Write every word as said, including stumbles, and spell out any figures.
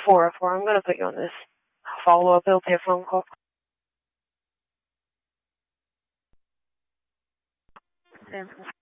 four oh four. I'm going to put you on this follow-up. It'll pay a phone call. San